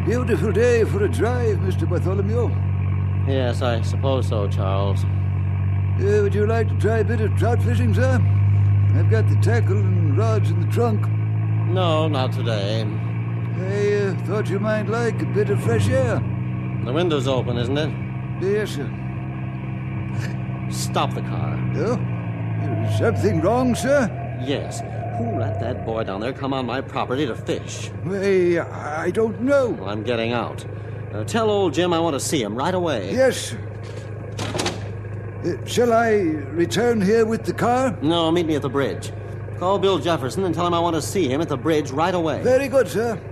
beautiful day for a drive, Mr. Bartholomew. Yes, I suppose so, Charles. Would you like to try a bit of trout fishing, sir? I've got the tackle and rods in the trunk. No, not today. I thought you might like a bit of fresh air. The window's open, isn't it? Yes, sir. Stop the car. Oh? Is something wrong, sir? Yes. Who let that boy down there come on my property to fish? Why, I don't know. Well, I'm getting out. Tell old Jim I want to see him right away. Yes, sir. Shall I return here with the car? No, meet me at the bridge. Call Bill Jefferson and tell him I want to see him at the bridge right away. Very good, sir.